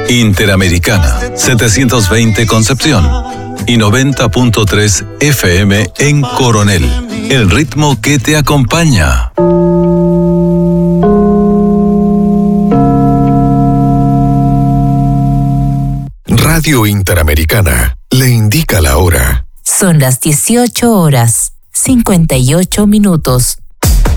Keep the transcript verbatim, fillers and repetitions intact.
Interamericana, setecientos veinte Concepción y noventa punto tres F M en Coronel. El ritmo que te acompaña. Radio Interamericana le indica la hora. Son las dieciocho horas, cincuenta y ocho minutos.